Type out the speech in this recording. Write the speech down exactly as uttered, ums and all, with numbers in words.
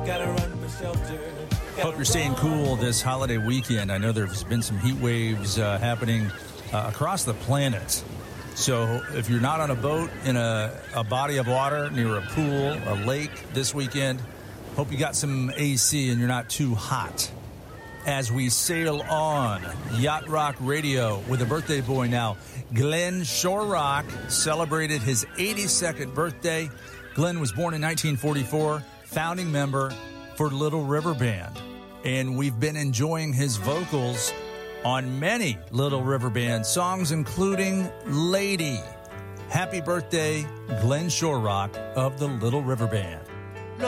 Gotta run for shelter. Hope you're staying cool this holiday weekend. I know there's been some heat waves uh, happening uh, across the planet. So if you're not on a boat in a, a body of water near a pool, a lake this weekend, hope you got some A C and you're not too hot. As we sail on, Yacht Rock Radio with a birthday boy now. Glenn Shorrock celebrated his eighty-second birthday. Glenn was born in nineteen forty-four, founding member for Little River Band. And we've been enjoying his vocals on many Little River Band songs, including Lady. Happy birthday, Glenn Shorrock of the Little River Band.